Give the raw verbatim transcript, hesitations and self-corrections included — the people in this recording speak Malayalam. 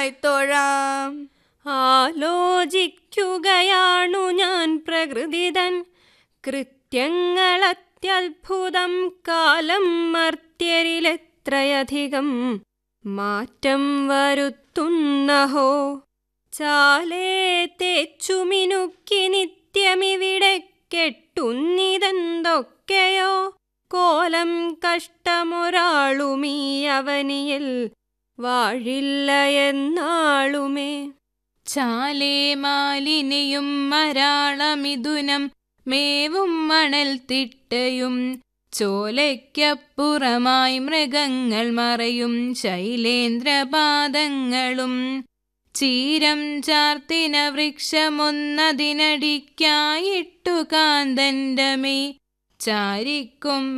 വിനയമായി തൊഴാം. ആലോചിക്കുകയാണു ഞാൻ പ്രകൃതിതൻ കൃത്യങ്ങളത്യത്ഭുതം. കാലം മർത്യരിലെത്രയധികം മാറ്റം വരുത്തുന്നഹോ. ചാലേ തേച്ചുമിനുക്കി നിത്യമിവിടെ കെട്ടുന്നിതെന്തൊക്കെയോ. കോലം കഷ്ടമൊരാളുമീ അവനിയിൽ വാഴില്ല എന്നാളുമേ. ചാലേ മാലിനിയും മരാളമിഥുനം മേവും മണൽ തിട്ടയും ചോലയ്ക്കപ്പുറമായി മൃഗങ്ങൾ മറയും ശൈലേന്ദ്രപാദങ്ങളും. ചീരം ചാർത്തിന വൃക്ഷമൊന്നതിനടിക്കായിട്ടു കാന്തന്റെ മേ ചാരിക്കും